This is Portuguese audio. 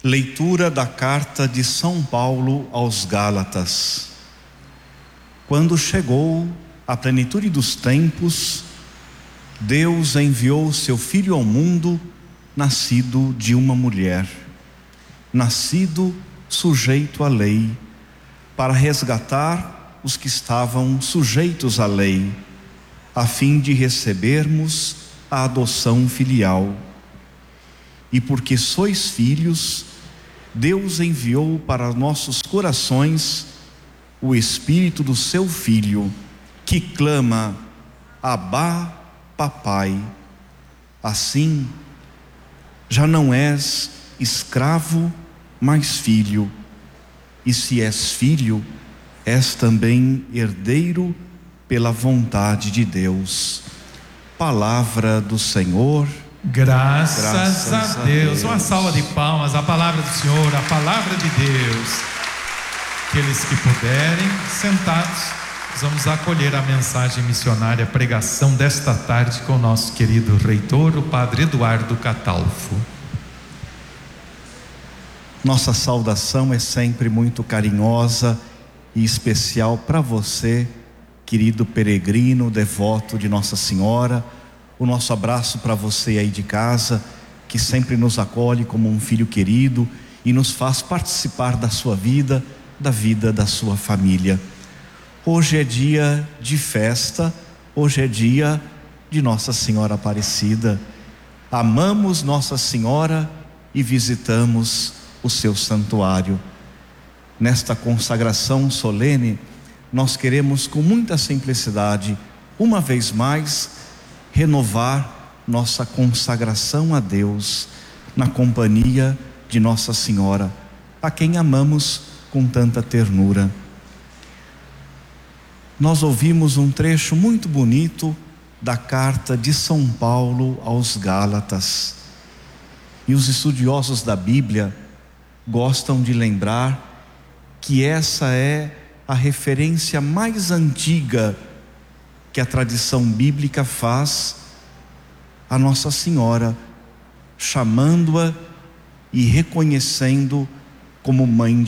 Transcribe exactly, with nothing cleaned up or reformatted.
Leitura da carta de São Paulo aos Gálatas. Quando chegou a plenitude dos tempos, Deus enviou seu Filho ao mundo, nascido de uma mulher, nascido sujeito à lei, para resgatar os que estavam sujeitos à lei, a fim de recebermos a adoção filial. E porque sois filhos, Deus enviou para nossos corações o Espírito do seu Filho, que clama: Abá, Papai. Assim, já não és escravo, mas filho. E se és filho, és também herdeiro pela vontade de Deus. Palavra do Senhor. Graças, Graças a, a Deus. Deus. Uma salva de palmas. A palavra do Senhor, a palavra de Deus. Aqueles que puderem, sentados, vamos acolher a mensagem missionária, a pregação desta tarde com o nosso querido reitor, o Padre Eduardo Catalfo. Nossa saudação é sempre muito carinhosa e especial para você, querido peregrino, devoto de Nossa Senhora. O nosso abraço para você aí de casa, que sempre nos acolhe como um filho querido e nos faz participar da sua vida, da vida da sua família. Hoje é dia de festa, hoje é dia de Nossa Senhora Aparecida. Amamos Nossa Senhora e visitamos o seu santuário. Nesta consagração solene, nós queremos com muita simplicidade, uma vez mais, renovar nossa consagração a Deus na companhia de Nossa Senhora, a quem amamos com tanta ternura. Nós ouvimos um trecho muito bonito da carta de São Paulo aos Gálatas, e os estudiosos da Bíblia gostam de lembrar que essa é a referência mais antiga que a tradição bíblica faz a Nossa Senhora, chamando-a e reconhecendo como mãe